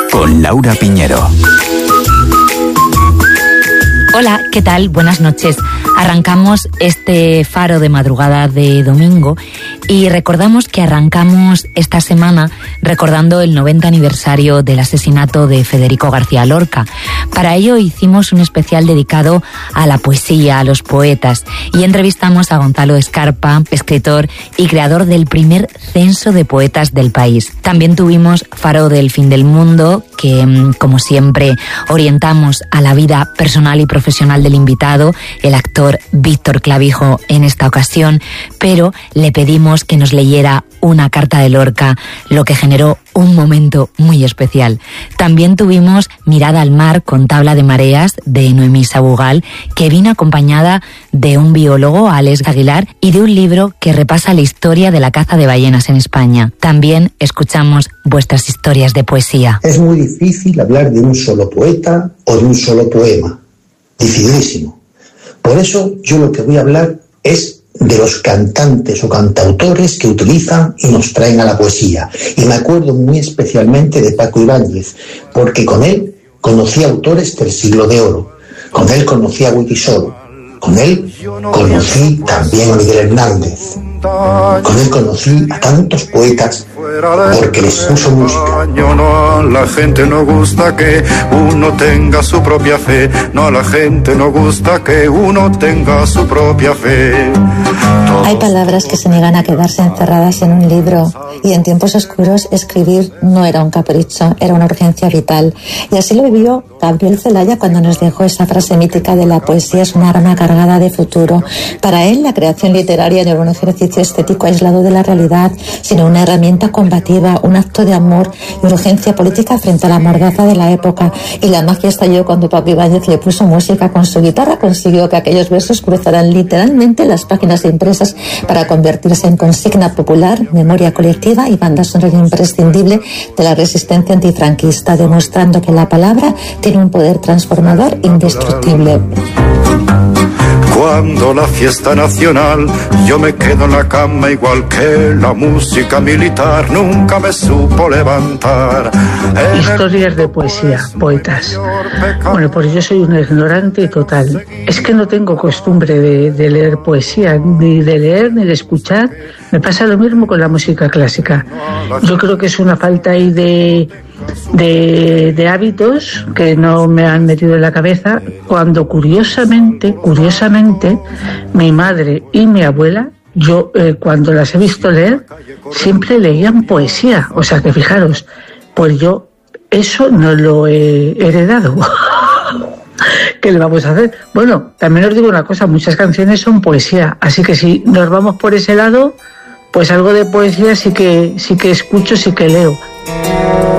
con Laura Piñero. Hola, ¿qué tal? Buenas noches. Arrancamos este faro de madrugada de domingo y recordamos que arrancamos esta semana recordando el 90 aniversario del asesinato de Federico García Lorca. Para ello hicimos un especial dedicado a la poesía, a los poetas, y entrevistamos a Gonzalo Escarpa, escritor y creador del primer censo de poetas del país. También tuvimos Faro del Fin del Mundo, que como siempre orientamos a la vida personal y profesional del invitado, el actor Víctor Clavijo en esta ocasión, pero le pedimos que nos leyera una carta de Lorca, lo que generó un momento muy especial. También tuvimos Mirada al mar con tabla de mareas de Noemí Sabugal, que vino acompañada de un biólogo, Alex Aguilar, y de un libro que repasa la historia de la caza de ballenas en España. También escuchamos vuestras historias de poesía. Es muy difícil hablar de un solo poeta o de un solo poema. Dificilísimo. Por eso yo lo que voy a hablar es de los cantantes o cantautores que utilizan y nos traen a la poesía. Y me acuerdo muy especialmente de Paco Ibáñez, porque con él conocí autores del siglo de oro. Con él conocí a Wikisource. Con él conocí también a Miguel Hernández. Con él conocí a tantos poetas porque les puso música. No, a la gente no gusta que uno tenga su propia fe. No, a la gente no gusta que uno tenga su propia fe. Hay palabras que se niegan a quedarse encerradas en un libro, y en tiempos oscuros escribir no era un capricho, era una urgencia vital. Y así lo vivió Gabriel Celaya cuando nos dejó esa frase mítica de la poesía es un arma cargada de futuro. Para él, la creación literaria no era un ejercicio estético aislado de la realidad, sino una herramienta combativa, un acto de amor y urgencia política frente a la mordaza de la época. Y la magia estalló cuando Paco Ibáñez le puso música. Con su guitarra consiguió que aquellos versos cruzaran literalmente las páginas impresas para convertirse en consigna popular, memoria colectiva y banda sonora imprescindible de la resistencia antifranquista, demostrando que la palabra tiene un poder transformador indestructible. Cuando la fiesta nacional, yo me quedo en la cama igual que la música militar nunca me supo levantar. Historias de poesía, poetas. Bueno, pues yo soy un ignorante total. Es que no tengo costumbre de leer poesía, ni de leer ni de escuchar. Me pasa lo mismo con la música clásica. Yo creo que es una falta ahí de hábitos que no me han metido en la cabeza, cuando curiosamente mi madre y mi abuela, yo cuando las he visto leer, siempre leían poesía. O sea que fijaros, pues yo eso no lo he heredado. ¿Qué le vamos a hacer? Bueno, también os digo una cosa, muchas canciones son poesía, así que si nos vamos por ese lado, pues algo de poesía sí que escucho, sí que leo.